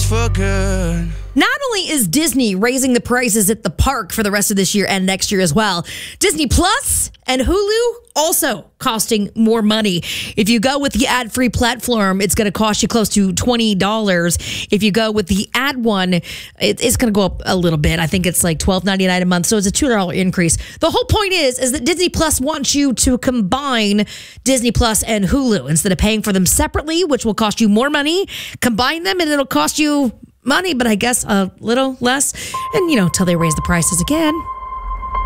for good. Not only is Disney raising the prices at the park for the rest of this year and next year as well, Disney Plus and Hulu also costing more money. If you go with the ad-free platform, it's going to cost you close to $20. If you go with the ad one, it's going to go up a little bit. I think it's like $12.99 a month, so it's a $2 increase. The whole point is that Disney Plus wants you to combine Disney Plus and Hulu instead of paying for them separately, which will cost you more money. Combine them and it'll cost you money, but I guess a little less. And, till they raise the prices again.